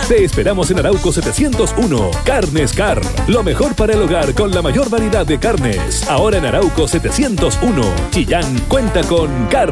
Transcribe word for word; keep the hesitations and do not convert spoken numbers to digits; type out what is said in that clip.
Te esperamos en Arauco setecientos uno. Carnes Car, lo mejor para el hogar con la mayor variedad de carnes. Ahora en Arauco setecientos uno. Chillán cuenta con Carnes